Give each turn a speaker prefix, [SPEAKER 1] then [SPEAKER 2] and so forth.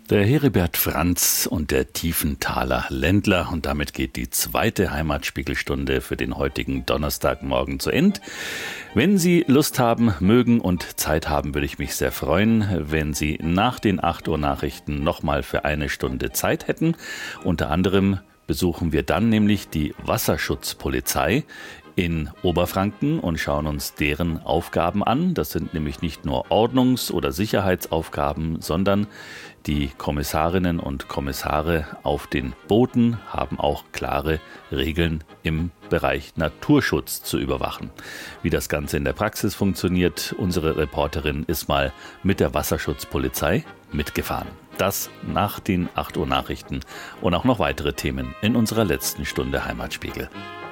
[SPEAKER 1] Der Heribert Franz und der Tiefenthaler Ländler. Und damit geht die zweite Heimatspiegelstunde für den heutigen Donnerstagmorgen zu Ende. Wenn Sie Lust haben, mögen und Zeit haben, würde ich mich sehr freuen, wenn Sie nach den 8 Uhr Nachrichten nochmal für eine Stunde Zeit hätten. Unter anderem besuchen wir dann nämlich die Wasserschutzpolizei in Oberfranken und schauen uns deren Aufgaben an. Das sind nämlich nicht nur Ordnungs- oder Sicherheitsaufgaben, sondern die Kommissarinnen und Kommissare auf den Booten haben auch klare Regeln im Bereich Naturschutz zu überwachen. Wie das Ganze in der Praxis funktioniert, unsere Reporterin ist mal mit der Wasserschutzpolizei mitgefahren. Das nach den 8 Uhr Nachrichten und auch noch weitere Themen in unserer letzten Stunde Heimatspiegel.